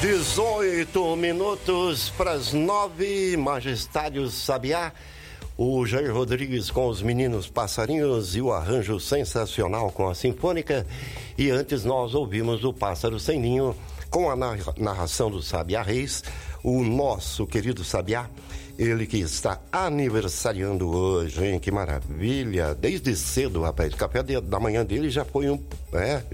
18 minutos para as 9, Majestário Sabiá, o Jair Rodrigues com os Meninos Passarinhos e o arranjo sensacional com a Sinfônica. E antes nós ouvimos o Pássaro Sem Ninho com a narração do Sabiá Reis, o nosso querido Sabiá, ele que está aniversariando hoje, hein? Que maravilha! Desde cedo, rapaz, o café da manhã dele já foi